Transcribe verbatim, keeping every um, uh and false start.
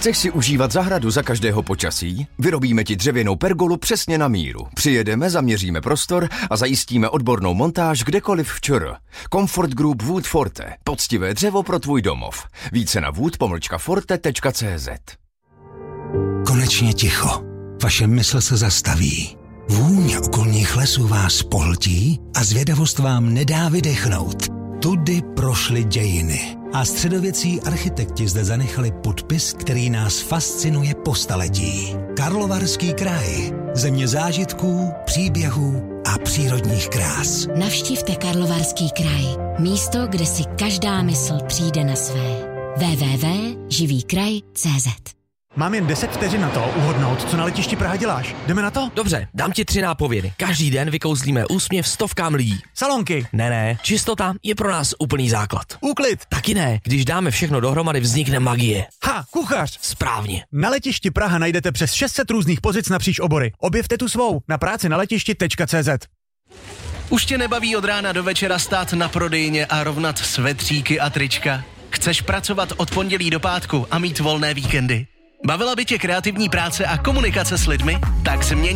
Chceš si užívat zahradu za každého počasí? Vyrobíme ti dřevěnou pergolu přesně na míru. Přijedeme, zaměříme prostor a zajistíme odbornou montáž kdekoliv v ČR. Comfort Group Wood Forte. Poctivé dřevo pro tvůj domov. Více na wood pomlčka forte tečka cé zet. Konečně ticho. Vaše mysl se zastaví. Vůně okolních lesů vás pohltí a zvědavost vám nedá vydechnout. Tudy prošly dějiny a středověcí architekti zde zanechali podpis, který nás fascinuje po staletí. Karlovarský kraj. Země zážitků, příběhů a přírodních krás. Navštivte Karlovarský kraj. Místo, kde si každá mysl přijde na své. w w w tečka živý kraj tečka cé zet. Mám jen deset vteřin na to uhodnout, co na letišti Praha děláš. Jdeme na to? Dobře, dám ti tři nápovědy. Každý den vykouzlíme úsměv stovkám lidí. Salonky. Ne, ne, čistota je pro nás úplný základ. Úklid. Taky ne, když dáme všechno dohromady, vznikne magie. Ha, kuchař. Správně. Na letišti Praha najdete přes šest set různých pozic napříč obory. Objevte tu svou na práci na letišti tečka cé zet. Už tě nebaví od rána do večera stát na prodejně a rovnat svetříky a trička? Chceš pracovat od pondělí do pátku a mít volné víkendy? Bavila by tě kreativní práce a komunikace s lidmi? Tak změň